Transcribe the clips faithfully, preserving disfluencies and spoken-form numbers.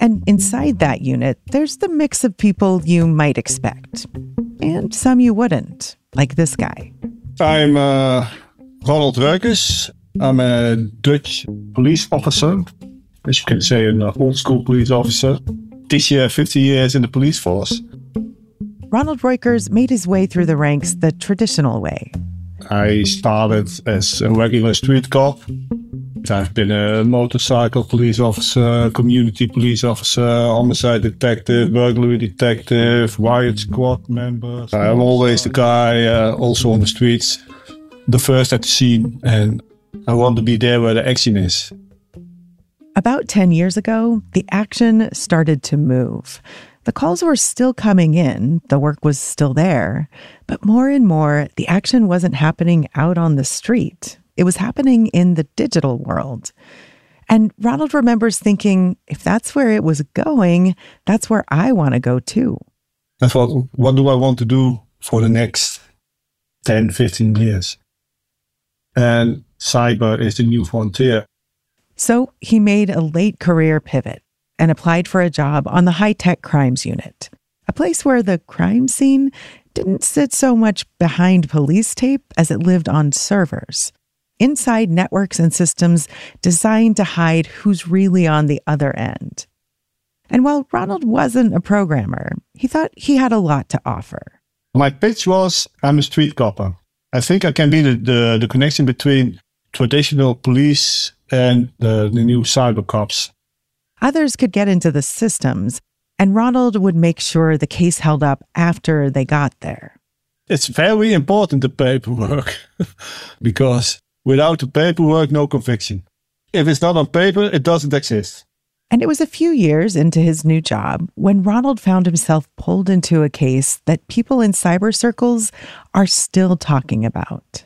And inside that unit, there's the mix of people you might expect. And some you wouldn't, like this guy. I'm uh, Ronald Ruikers. I'm a Dutch police officer. As you can say, an old school police officer. This year, fifty years in the police force. Ronald Ruikers made his way through the ranks the traditional way. I started as a regular street cop. I've been a motorcycle police officer, community police officer, homicide detective, burglary detective, riot squad member. I'm always the guy uh, also on the streets, the first at the scene, and I want to be there where the action is. About ten years ago, the action started to move. The calls were still coming in, the work was still there, but more and more, the action wasn't happening out on the street. It was happening in the digital world. And Ronald remembers thinking, if that's where it was going, that's where I want to go too. I thought, what do I want to do for the next ten, fifteen years? And cyber is the new frontier. So he made a late career pivot and applied for a job on the high-tech crimes unit, a place where the crime scene didn't sit so much behind police tape as it lived on servers, inside networks and systems designed to hide who's really on the other end. And while Ronald wasn't a programmer, he thought he had a lot to offer. My pitch was, I'm a street copper. I think I can be the, the, the connection between traditional police and the, the new cyber cops. Others could get into the systems, and Ronald would make sure the case held up after they got there. It's very important, the paperwork, because without the paperwork, no conviction. If it's not on paper, it doesn't exist. And it was a few years into his new job when Ronald found himself pulled into a case that people in cyber circles are still talking about.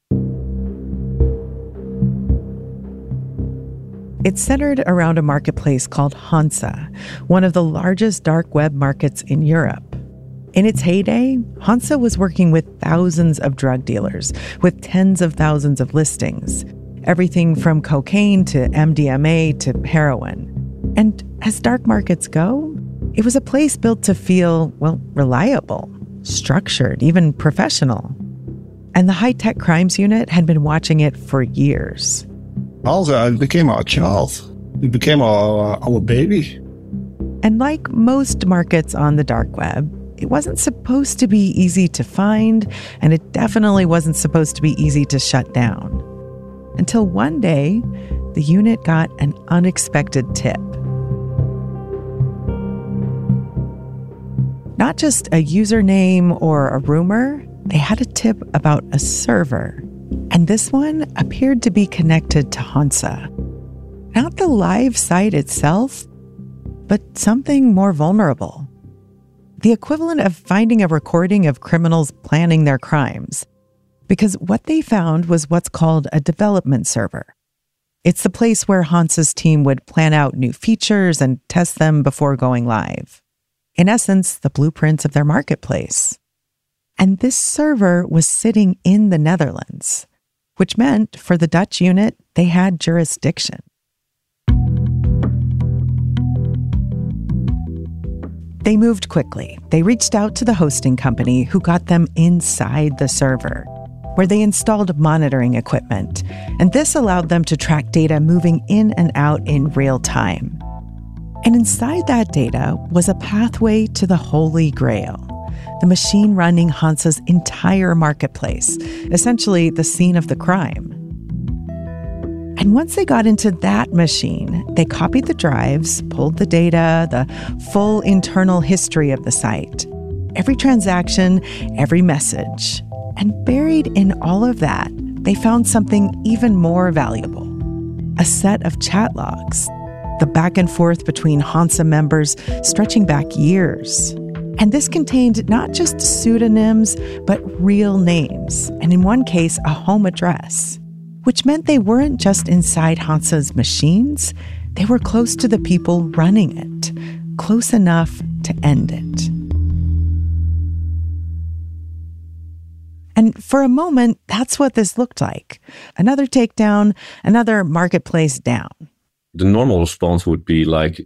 It's centered around a marketplace called Hansa, one of the largest dark web markets in Europe. In its heyday, Hansa was working with thousands of drug dealers, with tens of thousands of listings, everything from cocaine to M D M A to heroin. And as dark markets go, it was a place built to feel, well, reliable, structured, even professional. And the high-tech crimes unit had been watching it for years. Also, it became our child. It became our, our baby. And like most markets on the dark web, it wasn't supposed to be easy to find, and it definitely wasn't supposed to be easy to shut down. Until one day, the unit got an unexpected tip. Not just a username or a rumor, they had a tip about a server. And this one appeared to be connected to Hansa. Not the live site itself, but something more vulnerable. The equivalent of finding a recording of criminals planning their crimes. Because what they found was what's called a development server. It's the place where Hansa's team would plan out new features and test them before going live. In essence, the blueprints of their marketplace. And this server was sitting in the Netherlands, which meant for the Dutch unit, they had jurisdiction. They moved quickly. They reached out to the hosting company who got them inside the server, where they installed monitoring equipment. And this allowed them to track data moving in and out in real time. And inside that data was a pathway to the Holy Grail, the machine running Hansa's entire marketplace, essentially the scene of the crime. And once they got into that machine, they copied the drives, pulled the data, the full internal history of the site, every transaction, every message. And buried in all of that, they found something even more valuable, a set of chat logs, the back and forth between Hansa members stretching back years. And this contained not just pseudonyms, but real names, and in one case, a home address, which meant they weren't just inside Hansa's machines, they were close to the people running it, close enough to end it. And for a moment, that's what this looked like. Another takedown, another marketplace down. The normal response would be like,